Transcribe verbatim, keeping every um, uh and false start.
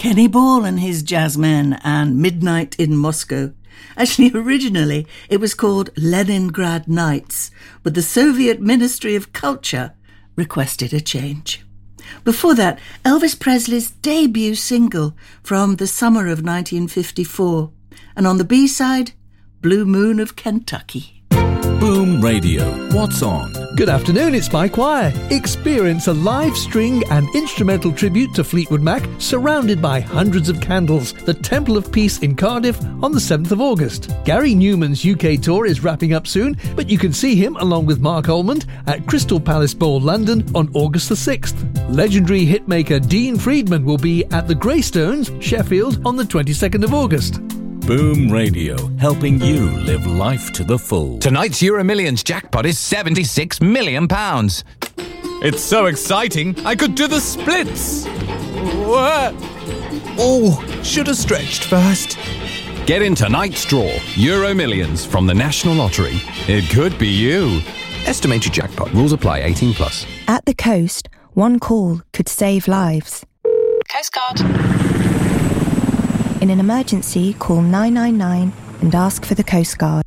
Kenny Ball and his Jazzmen and Midnight in Moscow. Actually, originally it was called Leningrad Nights, but the Soviet Ministry of Culture requested a change. Before that, Elvis Presley's debut single from the summer of nineteen fifty-four. And on the B-side, Blue Moon of Kentucky. Boom Radio. What's on? Good afternoon, it's Mike Wire. Experience a live string and instrumental tribute to Fleetwood Mac surrounded by hundreds of candles. The Temple of Peace in Cardiff on the seventh of August. Gary Newman's U K tour is wrapping up soon, but you can see him along with Mark Almond at Crystal Palace Bowl, London on August the sixth. Legendary hitmaker Dean Friedman will be at the Greystones, Sheffield on the twenty-second of August. Boom Radio, helping you live life to the full. Tonight's Euro Millions jackpot is seventy-six million pounds. It's so exciting, I could do the splits. Oh, should have stretched first. Get in tonight's draw, Euro Millions from the National Lottery. It could be you. Estimated jackpot. Rules apply. eighteen plus. At the coast, one call could save lives. Coast Guard. In an emergency, call nine nine nine and ask for the Coast Guard.